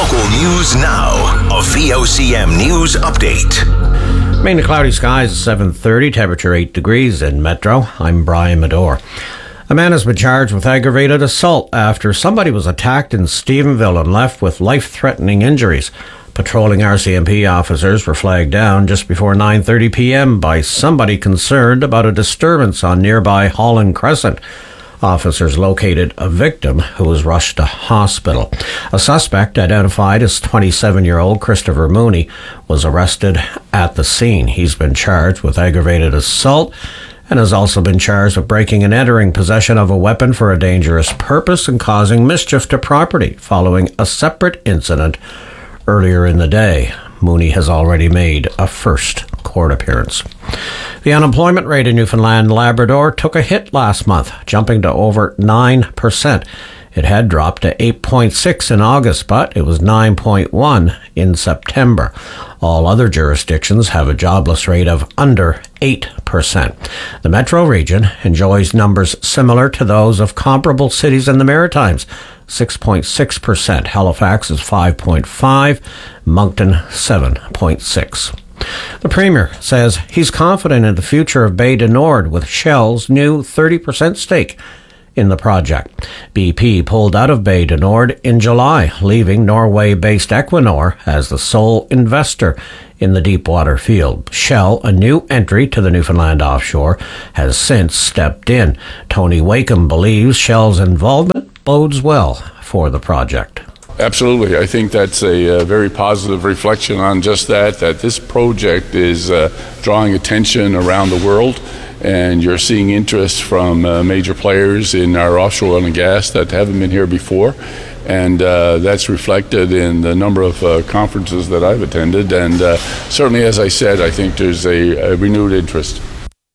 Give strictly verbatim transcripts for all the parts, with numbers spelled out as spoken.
Local news now. A V O C M news update. Mainly cloudy skies at seven thirty, temperature eight degrees in Metro. I'm Brian Medore. A man has been charged with aggravated assault after somebody was attacked in Stephenville and left with life-threatening injuries. Patrolling R C M P officers were flagged down just before nine thirty p.m. by somebody concerned about a disturbance on nearby Holland Crescent. Officers located a victim who was rushed to hospital. A suspect, identified as twenty-seven-year-old Christopher Mooney, was arrested at the scene. He's been charged with aggravated assault and has also been charged with breaking and entering, possession of a weapon for a dangerous purpose, and causing mischief to property following a separate incident earlier in the day. Mooney has already made a first court appearance. The unemployment rate in Newfoundland and Labrador took a hit last month, jumping to over nine percent. It had dropped to eight point six in August, but it was nine point one in September. All other jurisdictions have a jobless rate of under eight percent. The Metro region enjoys numbers similar to those of comparable cities in the Maritimes, six point six percent. Halifax is five point five, Moncton seven point six. The Premier says he's confident in the future of Bay du Nord with Shell's new thirty percent stake in the project. B P pulled out of Bay du Nord in July, leaving Norway-based Equinor as the sole investor in the deepwater field. Shell, a new entry to the Newfoundland offshore, has since stepped in. Tony Wakeham believes Shell's involvement bodes well for the project. Absolutely. I think that's a, a very positive reflection on just that, that this project is uh, drawing attention around the world, and you're seeing interest from uh, major players in our offshore oil and gas that haven't been here before. And uh, that's reflected in the number of uh, conferences that I've attended. And uh, certainly, as I said, I think there's a, a renewed interest.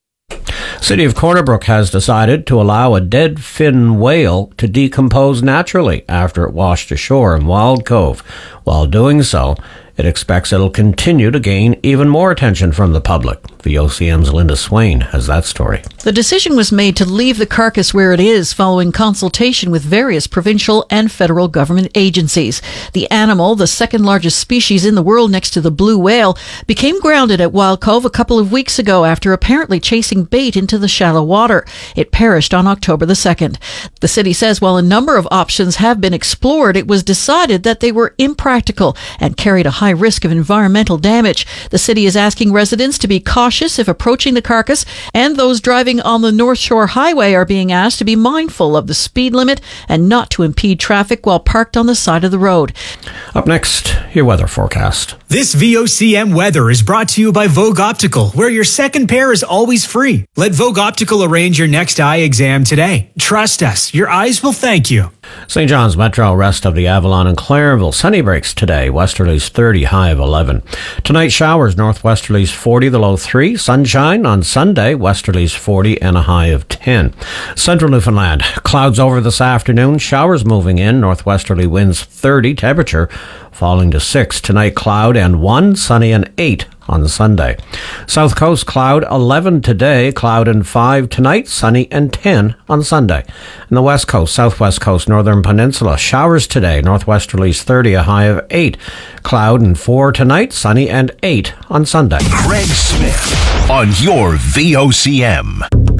City of Corner Brook has decided to allow a dead fin whale to decompose naturally after it washed ashore in Wild Cove. While doing so, it expects it'll continue to gain even more attention from the public. V O C M's Linda Swain has that story. The decision was made to leave the carcass where it is following consultation with various provincial and federal government agencies. The animal, the second largest species in the world next to the blue whale, became grounded at Wild Cove a couple of weeks ago after apparently chasing bait into the shallow water. It perished on October the second. The city says while a number of options have been explored, it was decided that they were impractical and carried a high risk of environmental damage. The city is asking residents to be cautious if approaching the carcass, and those driving on the North Shore Highway are being asked to be mindful of the speed limit and not to impede traffic while parked on the side of the road. Up next, your weather forecast. This V O C M weather is brought to you by Vogue Optical, where your second pair is always free. Let Vogue Optical arrange your next eye exam today. Trust us, your eyes will thank you. Saint John's Metro, rest of the Avalon and Clairville. Sunny breaks today, westerlies thirty, high of eleven. Tonight showers, northwesterlies forty, the low three. Sunshine on Sunday, westerlies forty and a high of ten. Central Newfoundland, clouds over this afternoon, showers moving in, northwesterly winds thirty, temperature falling to six. Tonight cloud and one, sunny and eight on Sunday. South Coast, cloud eleven today, cloud and five tonight, sunny and ten on Sunday. And the West Coast, Southwest Coast, Northern Peninsula, showers today, northwesterlies thirty, a high of eight. Cloud and four tonight, sunny and eight on Sunday. Craig Smith on your V O C M.